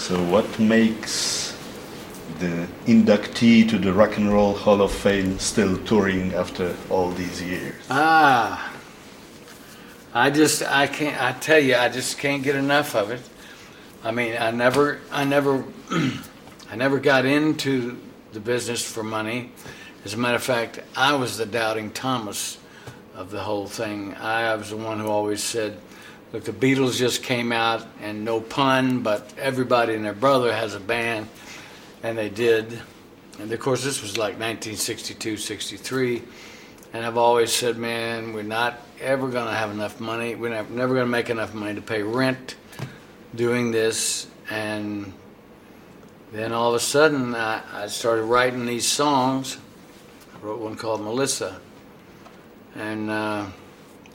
So what makes the inductee to the Rock and Roll Hall of Fame still touring after all these years? I tell you, I just can't get enough of it. I mean, I never got into the business for money. As a matter of fact, I was the doubting Thomas of the whole thing. I was the one who always said, look, the Beatles just came out, and no pun, but everybody and their brother has a band, and they did. And of course, this was like 1962, 63. And I've always said, man, we're not ever going to have enough money. We're never going to make enough money to pay rent doing this. And then all of a sudden, I started writing these songs. I wrote one called Melissa. And